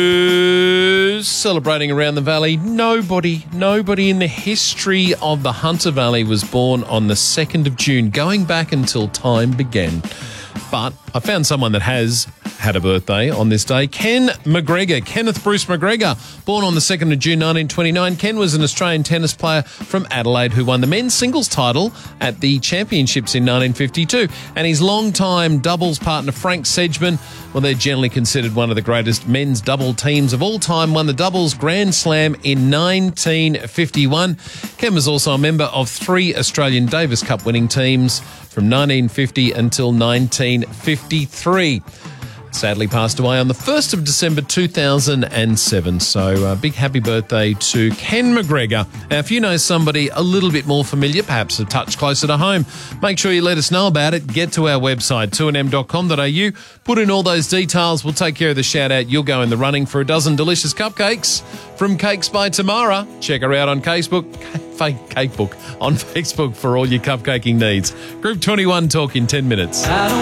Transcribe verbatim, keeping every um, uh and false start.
Celebrating around the valley, nobody, nobody in the history of the Hunter Valley was born on the second of June, going back until time began. But I found someone that has had a birthday on this day. Ken McGregor, Kenneth Bruce McGregor, born on the second of June nineteen twenty-nine. Ken was an Australian tennis player from Adelaide who won the men's singles title at the championships in nineteen fifty-two. And his longtime doubles partner, Frank Sedgman, well, they're generally considered one of the greatest men's double teams of all time, won the doubles Grand Slam in nineteen fifty-one. Ken was also a member of three Australian Davis Cup winning teams from nineteen fifty until nineteen fifty-three. Sadly passed away on the first of December two thousand seven. So a uh, big happy birthday to Ken McGregor. Now, if you know somebody a little bit more familiar, perhaps a touch closer to home, make sure you let us know about it. Get to our website, two n m dot com dot a u. Put in all those details. We'll take care of the shout-out. You'll go in the running for a dozen delicious cupcakes from Cakes by Tamara. Check her out on Facebook, Cakebook, on Facebook for all your cupcaking needs. Group twenty-one talk in ten minutes.